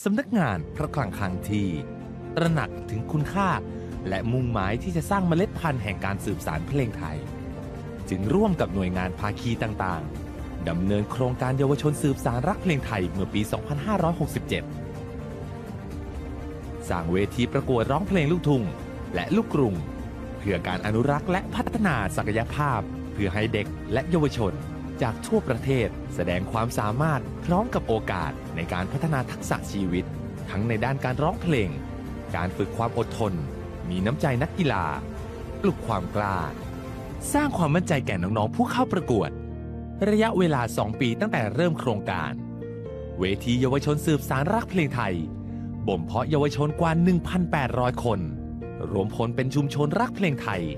สำนักงานพระคลังคลังที่ตระหนักถึงคุณค่าและมุ่งหมายที่จะสร้างเมล็ดพันธุ์แห่งการสืบสานเพลงไทยจึงร่วมกับหน่วยงานภาคีต่างๆดำเนินโครงการเยาวชนสืบสานรักเพลงไทยเมื่อปี 2567 สร้างเวทีประกวดร้องเพลงลูกทุ่งและลูกกรุงเพื่อการอนุรักษ์และพัฒนาศักยภาพเพื่อให้เด็กและเยาวชนจากทั่วประเทศแสดงความสามารถพร้อมกับโอกาสในการพัฒนาทักษะชีวิตทั้งในด้านการร้องเพลงการฝึกความอดทนมีน้ำใจนักกีฬาปลุกความกล้าสร้างความมั่นใจแก่น้องๆผู้เข้าประกวดระยะเวลา 2 ปีตั้งแต่เริ่มโครงการเวทีเยาวชนสืบสานรักเพลงไทยบ่มเพาะเยาวชนกว่า 1,800 คนรวมผลเป็นชุมชนรักเพลงไทย